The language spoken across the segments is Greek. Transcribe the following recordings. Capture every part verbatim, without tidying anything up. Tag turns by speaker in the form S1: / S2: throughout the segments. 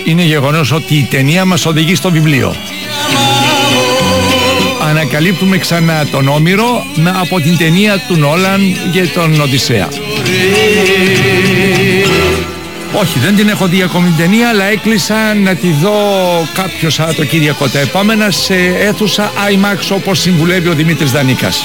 S1: είναι γεγονός ότι η ταινία μας οδηγεί στο βιβλίο. Ανακαλύπτουμε ξανά τον Όμηρο από την ταινία του Νόλαν για τον Οδυσσέα. Όχι, δεν την έχω δει ακόμη την ταινία, αλλά έκλεισα να τη δω κάποιο Σαββατοκύριακο τα επόμενα σε αίθουσα άιμαξ, όπως συμβουλεύει ο Δημήτρης Δανίκας.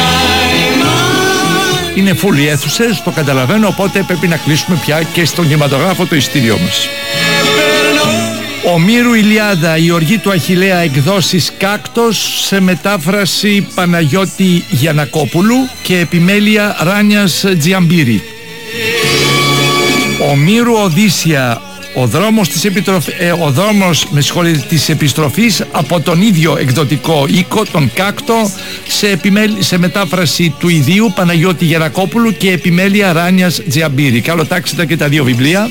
S1: Είναι full οι αίθουσες, το καταλαβαίνω, οπότε πρέπει να κλείσουμε πια και στον κινηματογράφο το ειστήριό μας. Ομήρου Ηλιάδα, η οργή του Αχιλλέα, εκδόσεις Κάκτος, σε μετάφραση Παναγιώτη Γιαννακόπουλου και επιμέλεια Ράνιας Τζιαμπύρη. Ομήρου Οδύσσια, ο δρόμος της, επιτροφ... ε, ο δρόμος, με συγχωρείτε, της επιστροφής, από τον ίδιο εκδοτικό οίκο, τον Κάκτο, σε, επιμέλ... σε μετάφραση του ιδίου Παναγιώτη Γιαννακόπουλου και επιμέλεια Ράνιας Τζιαμπύρη. Καλοτάξτε και τα δύο βιβλία.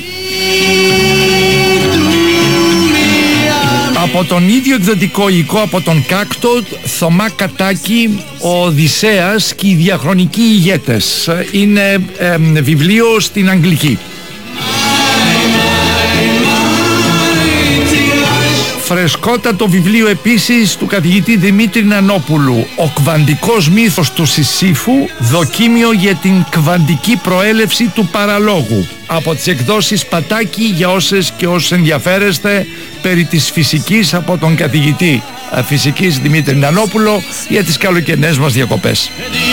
S1: Από τον ίδιο εκδοτικό οίκο, από τον Κάκτο, Θωμά Κατάκη, ο Οδυσσέας και οι διαχρονικοί ηγέτες. Είναι ε, βιβλίο στην αγγλική. Φρεσκότατο βιβλίο επίσης του καθηγητή Δημήτρη Νανόπουλου, ο κβαντικός μύθος του Σισίφου, δοκίμιο για την κβαντική προέλευση του παραλόγου, από τις εκδόσεις Πατάκη, για όσες και όσους ενδιαφέρεστε περί της φυσικής, από τον καθηγητή φυσικής Δημήτρη Νανόπουλο, για τις καλοκαιρινές μας διακοπές.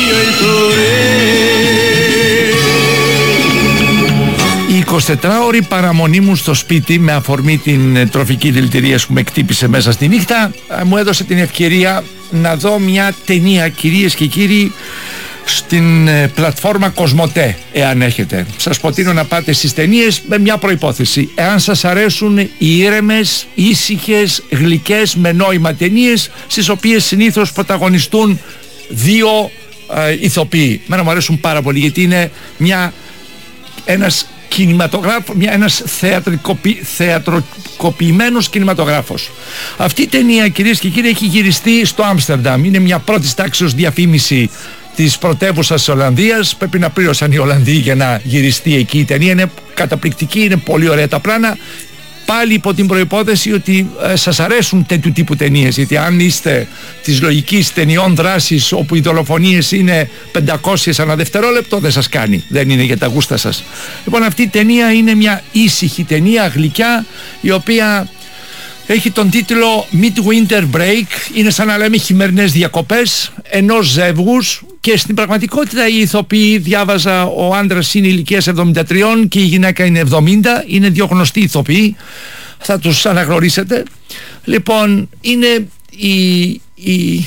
S1: Η εικοσιτετράωρη παραμονή μου στο σπίτι, με αφορμή την τροφική δηλητηρίαση που με κτύπησε μέσα στη νύχτα, μου έδωσε την ευκαιρία να δω μια ταινία, κυρίες και κύριοι, στην πλατφόρμα Κοσμοτέ, εάν έχετε. Σας προτείνω να πάτε στις ταινίες με μια προϋπόθεση: εάν σας αρέσουν οι ήρεμες, ήσυχες, γλυκές, με νόημα ταινίες, στις οποίες συνήθως πρωταγωνιστούν δύο ε, ηθοποιοί. Μένα μου αρέσουν πάρα πολύ, γιατί είναι μια, ένας κινηματογράφο, μια, ένας θεατρικοποι, θεατροκοποιημένος κινηματογράφος. Αυτή η ταινία, κυρίες και κύριοι, έχει γυριστεί στο Άμστερνταμ. Είναι μια πρώτης τάξης διαφήμιση της πρωτεύουσας της Ολλανδίας. Πρέπει να πλήρωσαν οι Ολλανδοί για να γυριστεί εκεί η ταινία. Είναι καταπληκτική, είναι πολύ ωραία τα πλάνα. Πάλι υπό την προϋπόθεση ότι ε, σας αρέσουν τέτοιου τύπου ταινίες, γιατί αν είστε της λογικής ταινιών δράσης όπου οι δολοφονίες είναι πεντακόσιες ανά δευτερόλεπτο, δεν σας κάνει, δεν είναι για τα γούστα σας. Λοιπόν, αυτή η ταινία είναι μια ήσυχη ταινία, γλυκιά, η οποία έχει τον τίτλο Midwinter Break. Είναι σαν να λέμε χειμερινές διακοπές ενός ζεύγους, και στην πραγματικότητα οι ηθοποιοί, διάβαζα, ο άντρας είναι ηλικίας εβδομήντα τρία και η γυναίκα είναι εβδομήντα. Είναι δύο γνωστοί ηθοποιοί, θα τους αναγνωρίσετε. Λοιπόν, είναι η, η,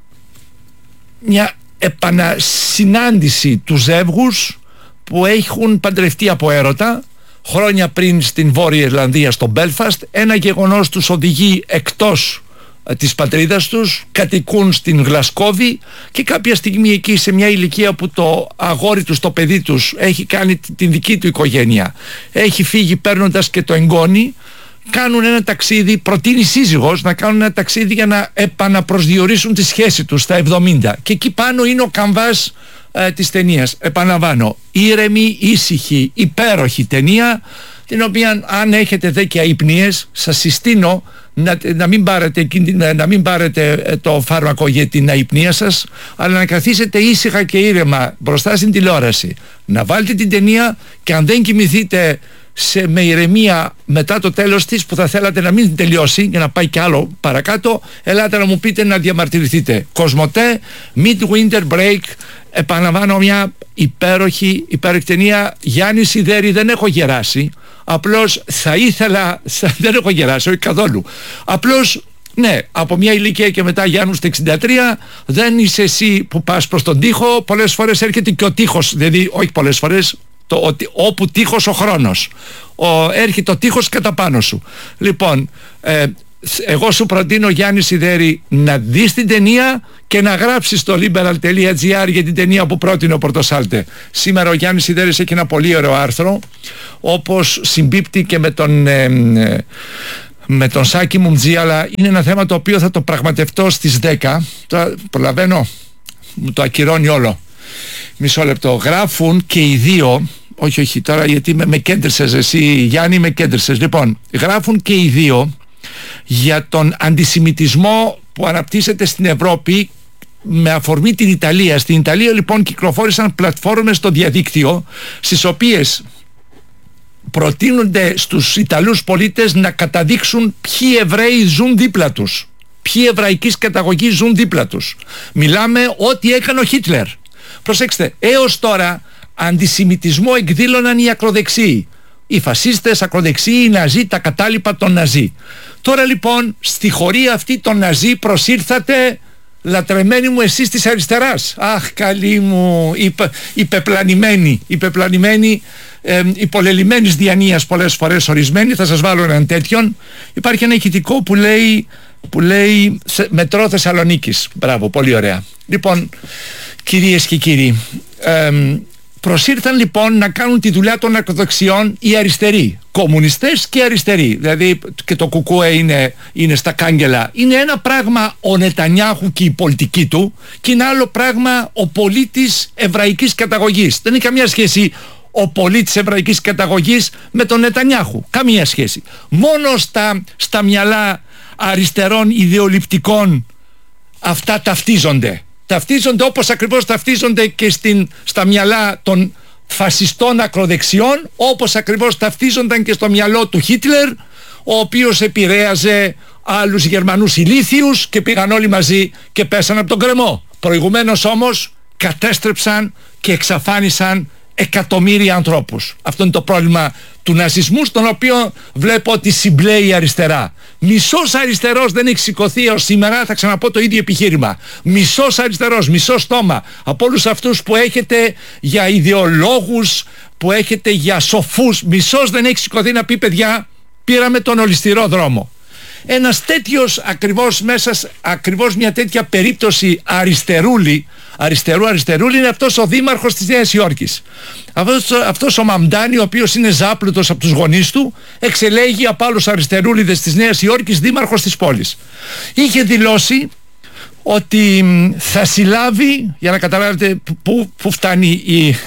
S1: μια επανασυνάντηση του ζεύγους που έχουν παντρευτεί από έρωτα χρόνια πριν στην Βόρεια Ιρλανδία, στο Μπέλφαστ. Ένα γεγονός τους οδηγεί εκτός της πατρίδας τους, κατοικούν στην Γλασκόβη, και κάποια στιγμή εκεί, σε μια ηλικία που το αγόρι τους, το παιδί τους, έχει κάνει την δική του οικογένεια, έχει φύγει παίρνοντας και το εγγόνι, κάνουν ένα ταξίδι, προτείνει σύζυγος να κάνουν ένα ταξίδι για να επαναπροσδιορίσουν τη σχέση τους στα εβδομήντα, και εκεί πάνω είναι ο καμβάς ε, της ταινίας. Επαναλαμβάνω, ήρεμη, ήσυχη, υπέροχη ταινία, την οποία, αν έχετε δέκια ύπνιες, σας συστήνω να, να, μην πάρετε, να μην πάρετε το φάρμακο για την αϊπνία σας, αλλά να καθίσετε ήσυχα και ήρεμα μπροστά στην τηλεόραση, να βάλετε την ταινία, και αν δεν κοιμηθείτε σε, με ηρεμία μετά το τέλος της, που θα θέλατε να μην τελειώσει για να πάει κι άλλο παρακάτω, ελάτε να μου πείτε, να διαμαρτυρηθείτε. Κοσμοτέ, Midwinter Break. Επαναλαμβάνω, μια υπέροχη, υπέροχη ταινία. Γιάννη Σιδέρη, δεν έχω γεράσει. Απλώς θα ήθελα, δεν έχω γεράσει, όχι καθόλου. Απλώς, ναι, από μια ηλικία και μετά, Γιάννου, στα εξήντα τρία, δεν είσαι εσύ που πας προς τον τοίχο. Πολλές φορές έρχεται και ο τοίχος, δηλαδή όχι πολλές φορές, το, ο, όπου τοίχος ο χρόνος. Ο, έρχεται ο τοίχος κατά πάνω σου. Λοιπόν, ε, εγώ σου προτείνω, Γιάννη Σιδέρη, να δεις την ταινία και να γράψεις στο liberal τελεία gr για την ταινία που πρότεινε ο Πορτοσάλτε. Σήμερα ο Γιάννης Σιδέρης έχει ένα πολύ ωραίο άρθρο, όπως συμπίπτει και με τον ε, ε, με τον Σάκη Μουμτζή, αλλά είναι ένα θέμα το οποίο θα το πραγματευτώ στις δέκα. Τώρα προλαβαίνω, μου το ακυρώνει όλο. Μισό λεπτό. Γράφουν και οι δύο, όχι όχι τώρα γιατί με, με κέντρισες εσύ Γιάννη, με κέντρισες. Λοιπόν, γράφουν και οι δύο για τον αντισημιτισμό που αναπτύσσεται στην Ευρώπη με αφορμή την Ιταλία. Στην Ιταλία λοιπόν κυκλοφόρησαν πλατφόρμες στο διαδίκτυο στις οποίες προτείνονται στους Ιταλούς πολίτες να καταδείξουν ποιοι Εβραίοι ζουν δίπλα τους, ποιοι εβραϊκής καταγωγής ζουν δίπλα τους. Μιλάμε ό,τι έκανε ο Χίτλερ. Προσέξτε, έως τώρα αντισημιτισμό εκδήλωναν οι ακροδεξιοί, οι φασίστες, ακροδεξιοί, οι Ναζί, τα κατάλοιπα των Ναζί. Τώρα λοιπόν στη χωρία αυτή των Ναζί προσήρθατε λατρεμένοι μου εσείς της αριστεράς. Αχ καλή μου, υπε, υπεπλανημένοι, υπεπλανημένοι, ε, υπολελειμμένης διανοίας πολλές φορές ορισμένοι. Θα σας βάλω έναν τέτοιον. Υπάρχει ένα ηχητικό που λέει, που λέει μετρό Θεσσαλονίκης. Μπράβο, πολύ ωραία. Λοιπόν, κυρίες και κύριοι, ε, προσήρθαν λοιπόν να κάνουν τη δουλειά των ακροδεξιών οι αριστεροί, κομμουνιστές και αριστεροί. Δηλαδή και το κουκούε είναι, είναι στα κάγκελα. Είναι ένα πράγμα ο Νετανιάχου και η πολιτική του, και είναι άλλο πράγμα ο πολίτης εβραϊκής καταγωγής. Δεν έχει καμία σχέση ο πολίτης εβραϊκής καταγωγής με τον Νετανιάχου. Καμία σχέση. Μόνο στα, στα μυαλά αριστερών ιδεολειπτικών αυτά ταυτίζονται. Ταυτίζονται όπως ακριβώς ταυτίζονται και στην, στα μυαλά των φασιστών ακροδεξιών, όπως ακριβώς ταυτίζονταν και στο μυαλό του Χίτλερ, ο οποίος επηρέαζε άλλους Γερμανούς ηλίθιους και πήγαν όλοι μαζί και πέσαν από τον κρεμό. Προηγουμένως όμως κατέστρεψαν και εξαφάνισαν εκατομμύρια ανθρώπους. Αυτό είναι το πρόβλημα του ναζισμού, στον οποίο βλέπω ότι συμπλέει η αριστερά. Μισός αριστερός δεν έχει σηκωθεί έως σήμερα, θα ξαναπώ το ίδιο επιχείρημα. Μισός αριστερός, μισό στόμα από όλους αυτούς που έχετε για ιδεολόγους, που έχετε για σοφούς, μισός δεν έχει σηκωθεί να πει παιδιά, πήραμε τον ολισθηρό δρόμο. Ένας τέτοιος ακριβώς μέσα, ακριβώς μια τέτοια περίπτωση αριστερούλη, αριστερού αριστερούλη είναι αυτός ο δήμαρχος της Νέας Υόρκης. Αυτός, αυτός ο Μαμντάνη, ο οποίος είναι ζάπλουτος από τους γονείς του, εξελέγει από άλλους αριστερούλιδες της Νέας Υόρκης δήμαρχος της πόλης. Είχε δηλώσει ότι θα συλλάβει, για να καταλάβετε που, που φτάνει η...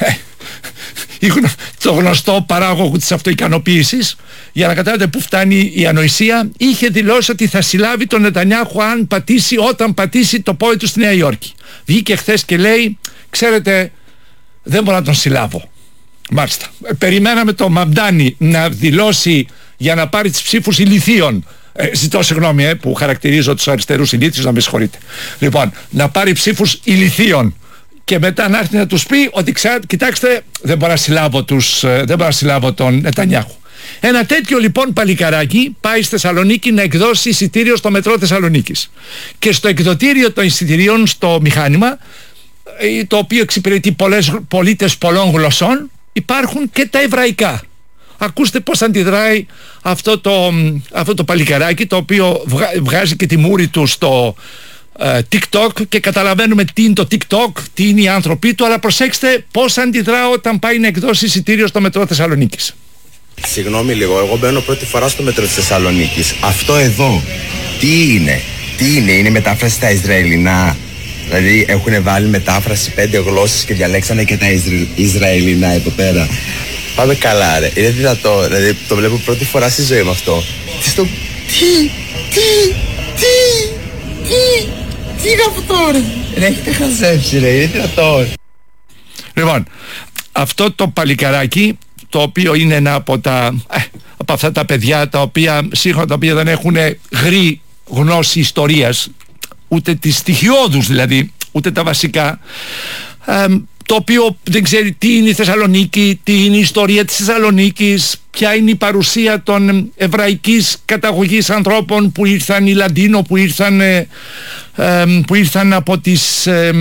S1: το γνωστό παράγωγο της αυτοικανοποίησης, για να καταλάβετε πού φτάνει η ανοησία, είχε δηλώσει ότι θα συλλάβει τον Νετανιάχου αν πατήσει, όταν πατήσει το πόδι του στη Νέα Υόρκη. Βγήκε χθες και λέει, ξέρετε, δεν μπορώ να τον συλλάβω. Μάλιστα. Περιμέναμε το Μαμντάνι να δηλώσει για να πάρει τις ψήφους ηλιθίων. Ε, ζητώ συγγνώμη ε, που χαρακτηρίζω τους αριστερούς ηλίθιους, να με συγχωρείτε. Λοιπόν, να πάρει ψήφους ηλιθίων. Και μετά να έρθει να τους πει ότι ξα... κοιτάξτε, δεν μπορώ να συλλάβω, τους, δεν μπορώ να συλλάβω τον Νετανιάχου. Ένα τέτοιο λοιπόν παλικαράκι πάει στη Θεσσαλονίκη να εκδώσει εισιτήριο στο μετρό Θεσσαλονίκης. Και στο εκδοτήριο των εισιτηρίων, στο μηχάνημα, το οποίο εξυπηρετεί πολλές, πολίτες πολλών γλωσσών, υπάρχουν και τα εβραϊκά. Ακούστε πώς αντιδράει αυτό το, αυτό το παλικαράκι, το οποίο βγα... βγάζει και τη μούρη του στο TikTok, και καταλαβαίνουμε τι είναι το TikTok, τι είναι οι άνθρωποι του, αλλά προσέξτε πώς αντιδρά όταν πάει να εκδώσει εισιτήριο στο μετρό Θεσσαλονίκης.
S2: Συγγνώμη λίγο, εγώ μπαίνω πρώτη φορά στο μετρό της Θεσσαλονίκης. Αυτό εδώ, τι είναι, τι είναι, είναι μετάφραση στα Ισραηλινά? Δηλαδή έχουν βάλει μετάφραση πέντε γλώσσες και διαλέξανε και τα Ισρα... Ισραηλινά εδώ πέρα. Πάμε καλά ρε, είναι δυνατό, δηλαδή το βλέπω πρώτη φορά στη ζωή μου αυτό. Τι στο... Τι, τι, τι, τι, τι είναι αυτό ρε, ρε έχετε χαζέψει ρε, είναι δυνατό.
S1: Λοιπόν, αυτό το παλικαράκι, το οποίο είναι ένα από, τα, ε, από αυτά τα παιδιά τα οποία σύγχρονα, τα οποία δεν έχουν γρή γνώση ιστορίας, ούτε τις στοιχειώδους δηλαδή, ούτε τα βασικά, ε, το οποίο δεν ξέρει τι είναι η Θεσσαλονίκη, τι είναι η ιστορία της Θεσσαλονίκης, ποια είναι η παρουσία των εβραϊκής καταγωγής ανθρώπων που ήρθαν, οι Λαντίνο που ήρθαν, ε, ε, που ήρθαν από τις... Ε,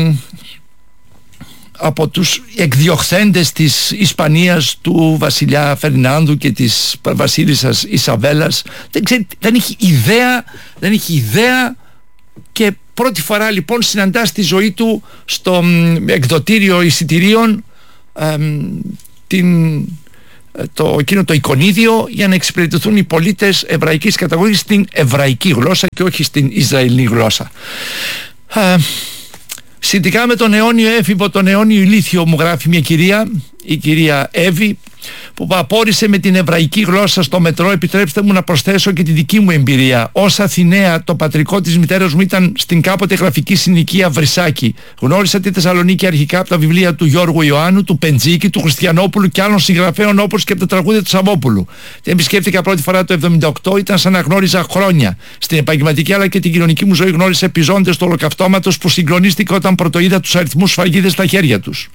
S1: από τους εκδιοχθέντες της Ισπανίας, του βασιλιά Φερνάνδου και της βασίλισσας Ισαβέλας. Δεν, ξέρει, δεν έχει ιδέα, δεν έχει ιδέα και πρώτη φορά λοιπόν συναντά στη ζωή του στο εκδοτήριο εισιτηρίων ε, την, το, εκείνο το εικονίδιο για να εξυπηρετηθούν οι πολίτες εβραϊκής καταγωγής στην εβραϊκή γλώσσα και όχι στην Ισραηλινή γλώσσα. Ε, Σχετικά με τον αιώνιο έφηβο, τον αιώνιο ηλίθιο, μου γράφει μια κυρία, η κυρία Εύη, που απόρρισε με την εβραϊκή γλώσσα στο μετρό. Επιτρέψτε μου να προσθέσω και τη δική μου εμπειρία. Ως Αθηναία, το πατρικό της μητέρας μου ήταν στην κάποτε γραφική συνοικία Βρυσάκη. Γνώρισα τη Θεσσαλονίκη αρχικά από τα βιβλία του Γιώργου Ιωάννου, του Πεντζίκη, του Χριστιανόπουλου και άλλων συγγραφέων, όπως και από τα τραγούδια του Σαββόπουλου. Την επισκέφτηκα πρώτη φορά το εβδομήντα οκτώ, ήταν σαν να γνώριζα χρόνια. Στην επαγγελματική αλλά και την κοινωνική μου ζωή γνώρισα επιζώντες του ολοκαυτώματος που συγκλονίστηκα όταν πρωτοείδα τους αριθμούς σφραγίδες στα χέρια τους.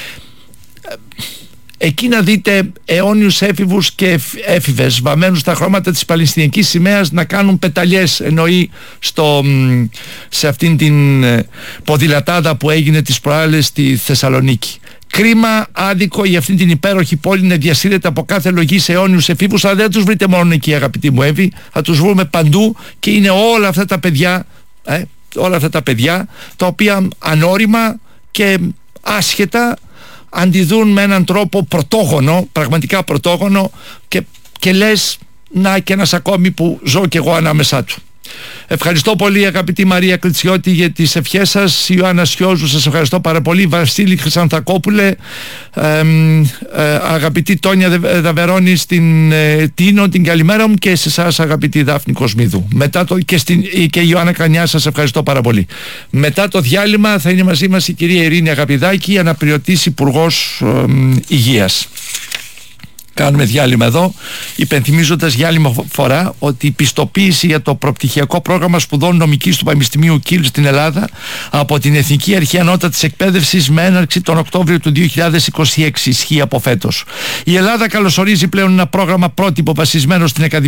S1: Εκεί να δείτε αιώνιους έφηβους και έφηβες βαμμένους στα χρώματα της Παλαιστινιακής σημαίας να κάνουν πεταλιές, εννοεί στο, σε αυτήν την ποδηλατάδα που έγινε τις προάλλες στη Θεσσαλονίκη. Κρίμα, άδικο για αυτήν την υπέροχη πόλη να διασύρεται από κάθε λογή σε αιώνιους εφήβους, αλλά δεν τους βρείτε μόνο εκεί, αγαπητοί μου Εύη, θα τους βρούμε παντού, και είναι όλα αυτά τα παιδιά, ε, όλα αυτά τα παιδιά τα οποία ανώριμα και άσχετα αντιδρούν με έναν τρόπο πρωτόγονο, πραγματικά πρωτόγονο, και, και λες να και ένας ακόμη που ζω κι εγώ ανάμεσά του. Ευχαριστώ πολύ αγαπητή Μαρία Κριτσιώτη για τις ευχές σας. Ιωάννα Σιώζου, σας ευχαριστώ πάρα πολύ. Βασίλη Χρυσανθακόπουλε, ε, ε, αγαπητή Τόνια Δαβερώνη, στην ε, Τίνο, την καλημέρα μου, και σε εσάς αγαπητή Δάφνη Κοσμίδου. Μετά το, και, στην, και η Ιωάννα Κρανιά, σας ευχαριστώ πάρα πολύ. Μετά το διάλειμμα θα είναι μαζί μας η κυρία Ειρήνη Αγαπηδάκη, αναπληρωτής Υπουργός ε, Υγείας. Κάνουμε διάλειμμα εδώ, υπενθυμίζοντας για άλλη φορά ότι η πιστοποίηση για το προπτυχιακό πρόγραμμα σπουδών νομικής του Πανεπιστημίου Κιλ στην Ελλάδα από την Εθνική Αρχή Ανώτατης Εκπαίδευσης με έναρξη τον Οκτώβριο του δύο χιλιάδες είκοσι έξι ισχύει από φέτος. Η Ελλάδα καλωσορίζει πλέον ένα πρόγραμμα πρότυπο βασισμένο στην Ακαδημία